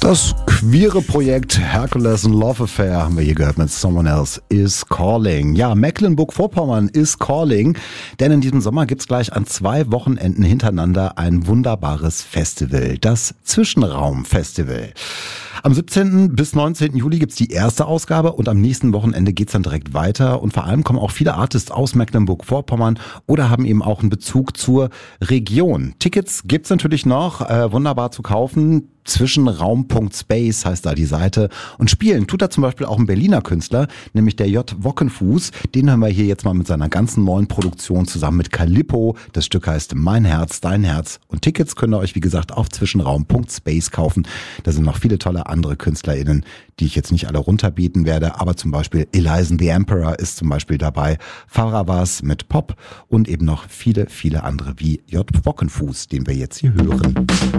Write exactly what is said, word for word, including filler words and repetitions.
Das queere Projekt Hercules and Love Affair haben wir hier gehört mit Someone Else is Calling. Ja, Mecklenburg-Vorpommern is calling, denn in diesem Sommer gibt's gleich an zwei Wochenenden hintereinander ein wunderbares Festival, das Zwischenraum-Festival. Am siebzehnten bis neunzehnten Juli gibt's die erste Ausgabe und am nächsten Wochenende geht's dann direkt weiter. Und vor allem kommen auch viele Artists aus Mecklenburg-Vorpommern oder haben eben auch einen Bezug zur Region. Tickets gibt's natürlich noch, äh, wunderbar zu kaufen. Zwischenraum Punkt space heißt da die Seite. Und spielen tut da zum Beispiel auch ein Berliner Künstler, nämlich der J. Wockenfuß. Den hören wir hier jetzt mal mit seiner ganzen neuen Produktion zusammen mit Calippo. Das Stück heißt Mein Herz, Dein Herz. Und Tickets könnt ihr euch, wie gesagt, auf Zwischenraum Punkt space kaufen. Da sind noch viele tolle andere KünstlerInnen, die ich jetzt nicht alle runterbieten werde. Aber zum Beispiel Elisen the Emperor ist zum Beispiel dabei. Faravas mit Pop und eben noch viele, viele andere wie J. Wockenfuß, den wir jetzt hier hören.